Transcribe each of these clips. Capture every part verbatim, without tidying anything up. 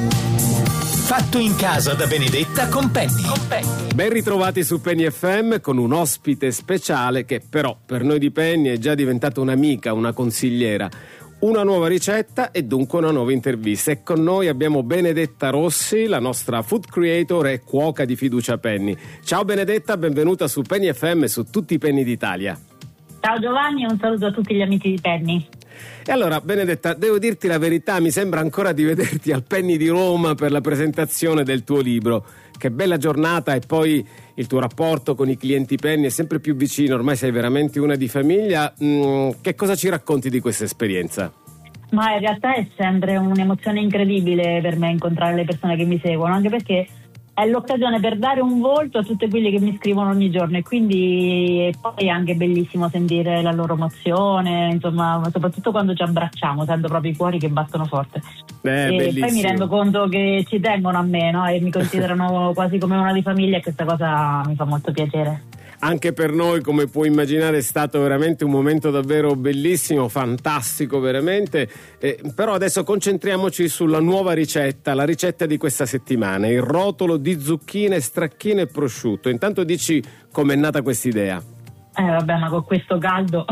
Fatto in casa da Benedetta con Penny. Con Penny. Ben ritrovati su Penny F M con un ospite speciale che però per noi di Penny è già diventata un'amica, una consigliera. Una nuova ricetta e dunque una nuova intervista. E con noi abbiamo Benedetta Rossi, la nostra food creator e cuoca di fiducia Penny. Ciao Benedetta, benvenuta su Penny F M e su tutti i Penny d'Italia. Ciao Giovanni e un saluto a tutti gli amici di Penny. E allora Benedetta, devo dirti la verità, mi sembra ancora di vederti al Penny di Roma per la presentazione del tuo libro. Che bella giornata, e poi il tuo rapporto con i clienti Penny è sempre più vicino, ormai sei veramente una di famiglia. Mm, che cosa ci racconti di questa esperienza? Ma in realtà è sempre un'emozione incredibile per me incontrare le persone che mi seguono, anche perché è l'occasione per dare un volto a tutte quelle che mi scrivono ogni giorno, e quindi e poi è anche bellissimo sentire la loro emozione, insomma, soprattutto quando ci abbracciamo, sento proprio i cuori che battono forte. Eh, e bellissimo. Poi mi rendo conto che ci tengono a me, no? E mi considerano quasi come una di famiglia, e questa cosa mi fa molto piacere. Anche per noi, come puoi immaginare, è stato veramente un momento davvero bellissimo, fantastico veramente, eh, però adesso concentriamoci sulla nuova ricetta, la ricetta di questa settimana, il rotolo di zucchine, stracchine e prosciutto. Intanto dici com'è nata quest'idea. Eh vabbè, ma con questo caldo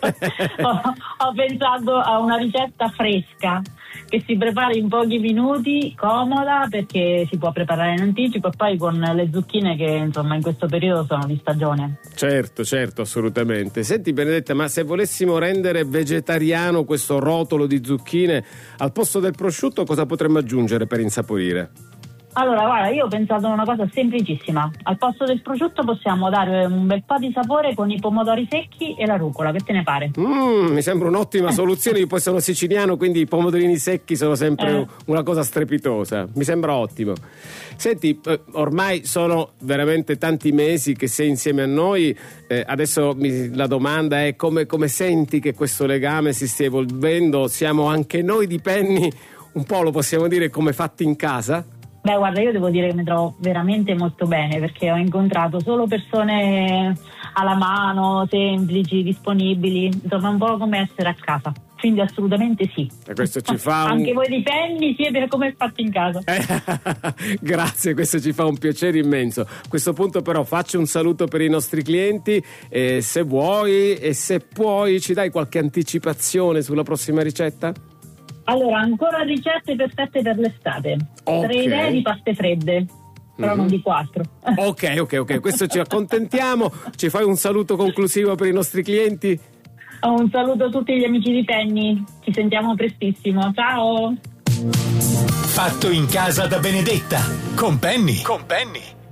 ho, ho pensato a una ricetta fresca che si prepara in pochi minuti, comoda perché si può preparare in anticipo, e poi con le zucchine che insomma in questo periodo sono di stagione. Certo, certo, assolutamente. Senti Benedetta, ma se volessimo rendere vegetariano questo rotolo di zucchine, al posto del prosciutto cosa potremmo aggiungere per insaporire? Allora, guarda, io ho pensato a una cosa semplicissima. Al posto del prosciutto possiamo dare un bel po' di sapore con i pomodori secchi e la rucola. Che te ne pare? Mm, mi sembra un'ottima soluzione. Io poi sono siciliano, quindi i pomodorini secchi sono sempre eh. una cosa strepitosa. Mi sembra ottimo. Senti, eh, ormai sono veramente tanti mesi che sei insieme a noi. Eh, adesso mi, la domanda è come, come senti che questo legame si stia evolvendo? Siamo anche noi di Penny, un po' lo possiamo dire, come fatti in casa? Beh, guarda, io devo dire che mi trovo veramente molto bene, perché ho incontrato solo persone alla mano, semplici, disponibili, insomma un po' come essere a casa. Quindi assolutamente sì. E questo ci fa un... Anche voi di Penny siete come fatti in casa. Eh, grazie, questo ci fa un piacere immenso. A questo punto però faccio un saluto per i nostri clienti, eh, se vuoi e se puoi ci dai qualche anticipazione sulla prossima ricetta? Allora, ancora ricette perfette per l'estate. Okay. Tre idee di paste fredde, però mm-hmm. non di quattro. Ok, ok, ok, questo ci accontentiamo. Ci fai un saluto conclusivo per i nostri clienti? Un saluto a tutti gli amici di Penny, ci sentiamo prestissimo, ciao! Fatto in casa da Benedetta, con Penny. Con Penny.